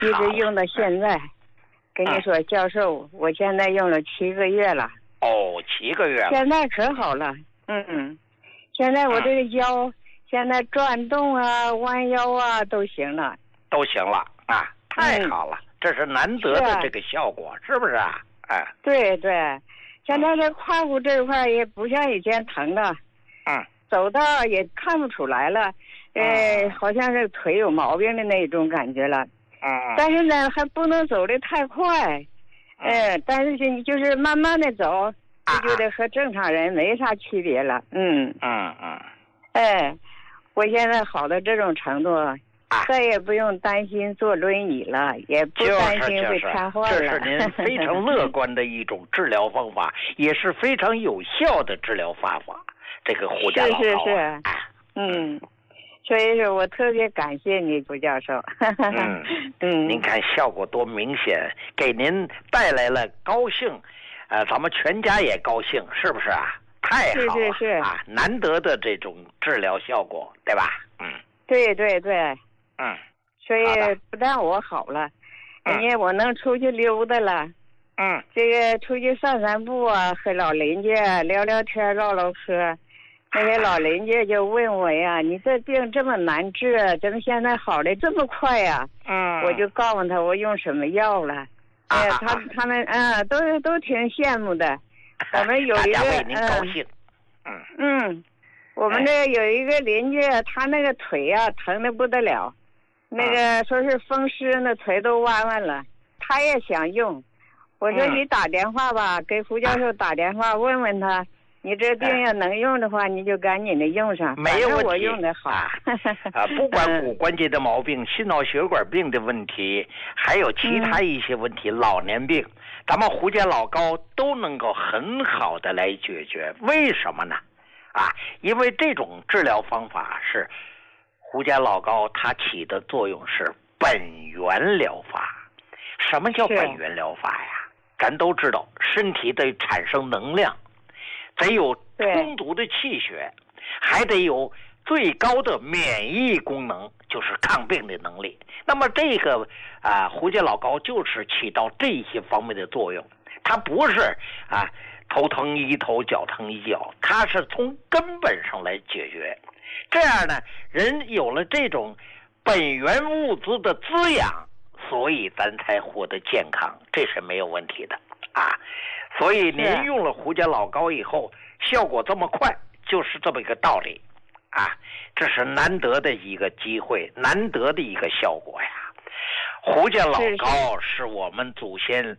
一直用到现在。跟你说，教授，我现在用了7个月了。 哦，7个月了。 现在可好了，现在我这个腰，现在转动啊、弯腰啊都行了。 都行了啊，太好了，这是难得的这个效果，是不是啊？哎， 对对，现在这胯骨这块也不像以前疼了，走道也看不出来了，好像是腿有毛病的那种感觉了。但是呢，还不能走得太快，但是你就是慢慢的走，这就得和正常人没啥区别了。我现在好到这种程度，再也不用担心坐轮椅了，也不担心会瘫痪了。 这是您非常乐观的一种治疗方法，也是非常有效的治疗方法。这个胡家老高是，所以说我特别感谢你，胡教授。 您看效果多明显，给您带来了高兴，咱们全家也高兴，是不是啊？太好了， 是啊，难得的这种治疗效果，对吧？ 对，所以不但我好了，人家我能出去溜达了，这个出去散散步啊，和老邻居聊聊天、唠唠嗑。那些老邻居就问我呀，你这病这么难治，怎么现在好的这么快呀？我就告诉他我用什么药了。他们都挺羡慕的。我们有一个大家为您高兴。 我们这有一个邻居，他那个腿啊疼得不得了，那个说是风湿，那腿都弯弯了，他也想用。我说你打电话吧，给胡教授打电话问问他。你这病要能用的话，你就赶紧的用上。 没有问题， 我用的好。 不管骨关节的毛病、心脑血管病的问题，还有其他一些问题，老年病，咱们胡家老高都能够很好的来解决。为什么呢？因为这种治疗方法是胡家老高它起的作用是本源疗法。什么叫本源疗法呀？咱都知道，身体得产生能量。得有充足的气血，还得有最高的免疫功能，就是抗病的能力。那么这个胡家老高就是起到这些方面的作用。它不是头疼医头，脚疼医脚，它是从根本上来解决。这样呢，人有了这种本源物资的滋养，所以咱才活得健康，这是没有问题的所以您用了胡家老高以后，效果这么快，就是这么一个道理这是难得的一个机会，难得的一个效果呀。胡家老高是我们祖先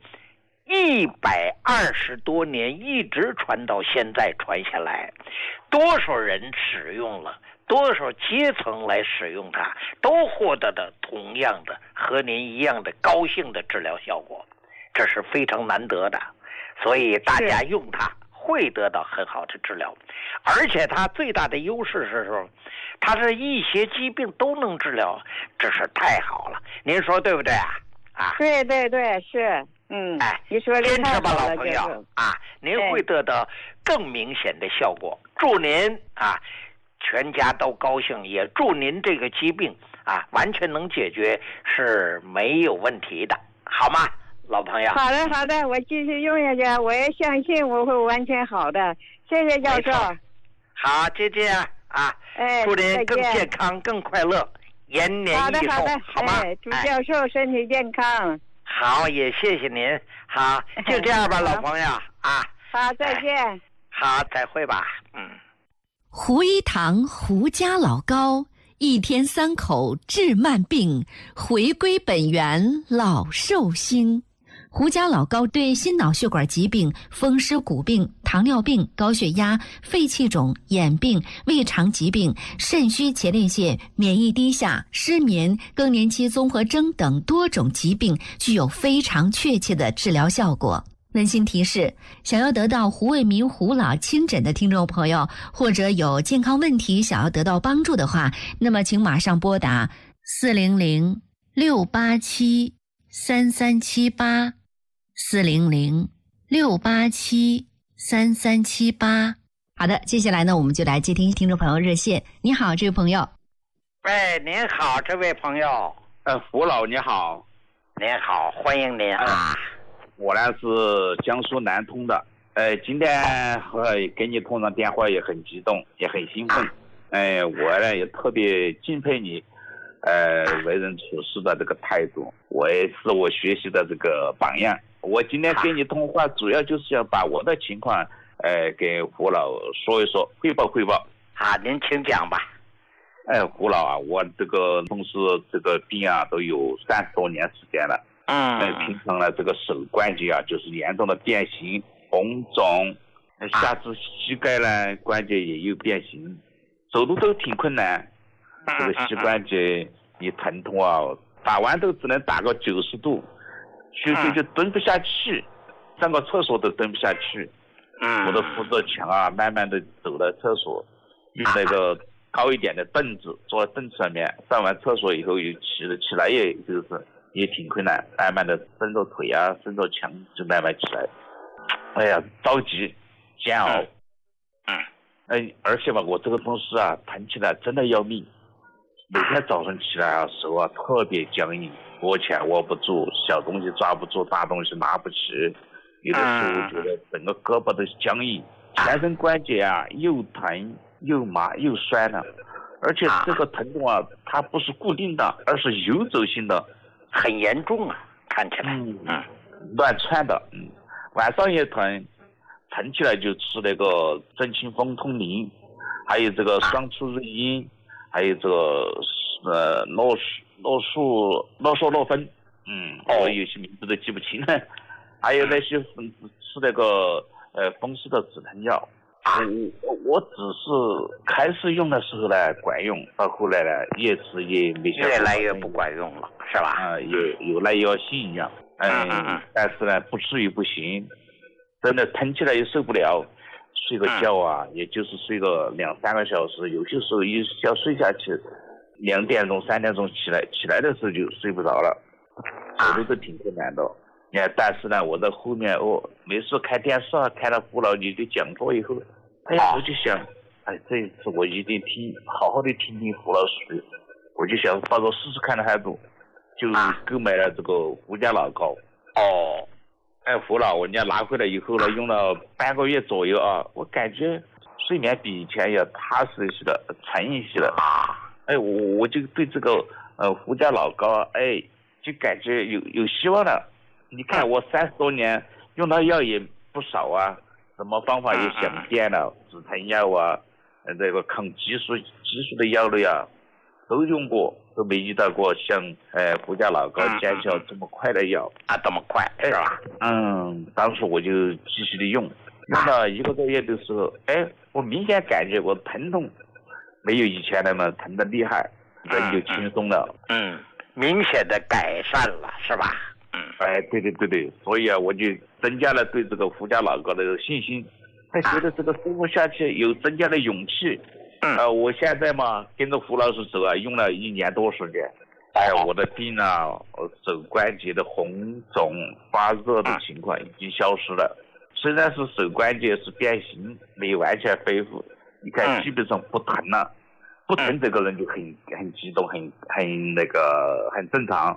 120多年一直传到现在传下来，多少人使用了，多少阶层来使用它，都获得的同样的和您一样的高兴的治疗效果，这是非常难得的。所以大家用它会得到很好的治疗，而且它最大的优势是说，它是一些疾病都能治疗，这是太好了。您说对不对对，是。你说的坚持吧，老朋友您会得到更明显的效果。祝您全家都高兴，也祝您这个疾病完全能解决是没有问题的，好吗？老朋友， 好的，我继续用下去，我也相信我会完全好的。谢谢教授。 好，就这样祝您更健康、更快乐，延年益寿，好吗？ 祝教授身体健康。 好，也谢谢您。好，就这样吧，老朋友好，再见。 好，再会吧。 胡一堂胡家老高，1天3口治慢病，回归本源老寿星。胡家老高对心脑血管疾病、风湿骨病、糖尿病、高血压、肺气肿、眼病、胃肠疾病、肾虚前列腺、免疫低下、失眠、更年期综合征等多种疾病具有非常确切的治疗效果。温馨提示，想要得到胡卫民胡老亲诊的听众朋友，或者有健康问题想要得到帮助的话，那么请马上拨打400-687-3378 400-687-3378。好的，接下来呢，我们就来接听听众朋友热线。你好，这位朋友。 您好，这位朋友。 胡老你好。 您好，欢迎您啊。 我呢是江苏南通的，今天跟你通上电话也很激动，也很兴奋。我呢也特别敬佩你，为人处事的这个态度，我也是我学习的这个榜样。我今天跟你通话，主要就是想把我的情况，给胡老说一说，汇报汇报。 好，您请讲吧。 胡老啊，我这个从事这个病啊，都有30多年时间了。平常呢，这个手关节啊，就是严重的变形、红肿，下肢膝盖呢关节也有变形，走路都挺困难。这个膝关节一疼痛啊，打完都只能打个90度，休息就蹲不下去，上个厕所都蹲不下去。我都扶着墙啊，慢慢的走到厕所，用那个高一点的凳子坐在凳子上面，上完厕所以后又起来，也挺困难，慢慢的伸着腿啊，伸着墙就慢慢起来。哎呀，着急煎熬。而且吧，我这个东西啊，疼起来真的要命。每天早上起来啊，手啊特别僵硬，握起来握不住，小东西抓不住，大东西拿不起。有的时候觉得整个胳膊都僵硬，全身关节啊又疼又麻又酸了。而且这个疼痛啊，它不是固定的，而是游走性的， 很严重啊，看起来。 乱窜的。晚上也疼起来就吃那个镇清风通灵，还有这个双出瑞英，还有这个诺索诺芬。我有些名字都记不清了。还有那些吃那个风湿的止疼药。我只是开始用的时候呢管用，到后来呢越吃越没效果， 越来越不管用了，是吧？ 有耐药性一样。但是呢不至于不行，真的疼起来也受不了，睡个觉啊，也就是睡个2-3个小时，有些时候一觉睡下去2点钟3点钟起来的时候就睡不着了，走路都挺困难的。但是呢，我在后面没事开电视啊，看了胡老你的讲座以后，我就想，这一次我一定好好的听胡老师的，我就想抱着试试看的态度，就购买了这个胡家老膏。胡老，我拿回来以后呢，用了半个月左右啊，我感觉睡眠比以前也踏实一些了，沉一些了。我就对这个胡家老膏就感觉有希望了。你看我30多年用的药也不少啊，什么方法也想遍了，止疼药啊，这个抗激素的药类啊，都用过，都没遇到过像胡家老膏见效这么快的药这么快是吧？ 当时我就继续的用到1个多月的时候，我明显感觉我疼痛没有以前那么疼的厉害，人就轻松了。 明显的改善了，是吧？ 对，所以啊，我就增加了对这个胡家老膏的信心，觉得这个生活下去有增加的勇气。我现在嘛跟着胡老师走啊，用了1年多时间，我的病啊，手关节的红肿发热的情况已经消失了。虽然是手关节是变形，没有完全恢复，你看基本上不疼了。不疼这个人就很激动，很正常。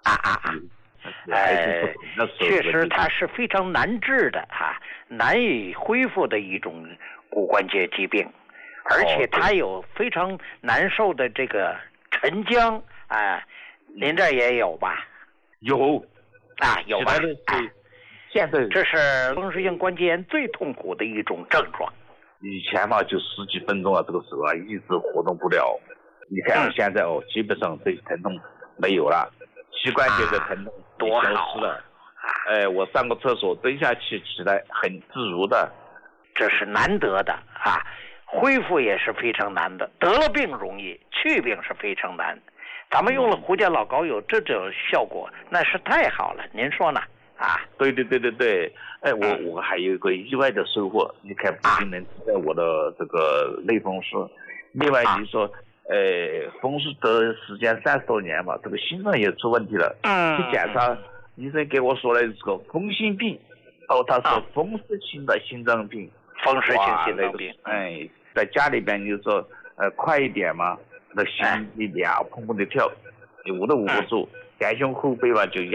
确实它是非常难治的难以恢复的一种骨关节疾病，而且它有非常难受的这个沉僵。您这也有吧？ 有有吧？ 现在这是风湿性关节炎最痛苦的一种症状。 以前嘛就10几分钟啊，这个手啊一直活动不了。你看现在基本上这些疼痛没有了，膝关节的疼痛多消失了。我上个厕所蹲下去起来很自如的。 这是难得的恢复也是非常难的。得了病容易，去病是非常难。咱们用了胡家老膏有这种效果，那是太好了。您说呢？ 对。我还有一个意外的收获，你看不仅能治在我的这个类风湿，另外你说风湿得时间30多年嘛，这个心脏也出问题了。去检查，医生给我说了这个风心病，他说风湿性的心脏病。 风湿性心脏病。 在家里边你就说快一点嘛，那心里砰砰的跳，我都捂不住，前胸后背吧就